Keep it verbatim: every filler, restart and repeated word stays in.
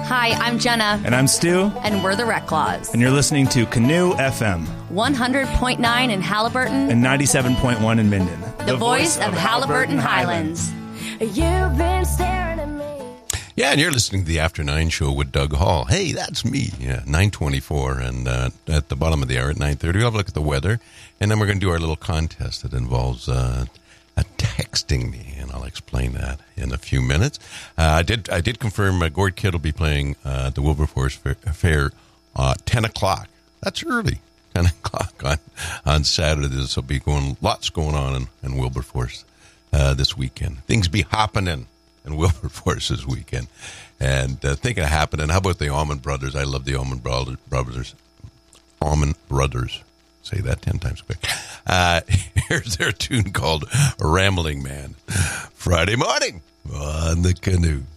Hi, I'm Jenna. And I'm Stu. And we're the Rec Claws. And you're listening to Canoe F M. one hundred point nine in Halliburton. And ninety-seven point one in Minden. The, the voice, voice of, of Halliburton, Halliburton Highlands. Highlands. You've been staring at me. Yeah, and you're listening to the After Nine Show with Doug Hall. Hey, that's me. Yeah, nine twenty-four. And uh, at the bottom of the hour at nine thirty, we'll have a look at the weather. And then we're going to do our little contest that involves uh, uh, texting me. And I'll explain that in a few minutes. Uh, I did I did confirm uh, Gord Kidd will be playing uh, the Wilberforce Fair uh, ten o'clock. That's early. ten o'clock on, on Saturday. This will be going, lots going on in, in Wilberforce uh, this weekend. Things be happening in Wilberforce this weekend. And uh, thinking of happening, how about the Allman Brothers? I love the Allman Brothers. Allman Brothers. Say that ten times quick. Uh, here's their tune called Rambling Man. Friday morning on the Canoe.